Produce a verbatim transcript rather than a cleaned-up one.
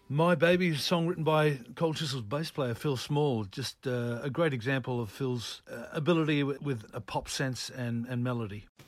My Baby, song written by Cold Chisel's bass player Phil Small, just uh, a great example of Phil's uh, ability with, with a pop sense and, and melody.